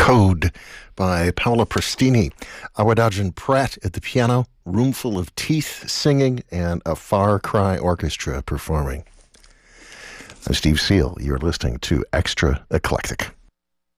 Code by Paola Prestini. Awadagin Pratt at the piano, roomful of teeth singing, and a Far Cry orchestra performing. I'm Steve Seal. You're listening to Extra Eclectic.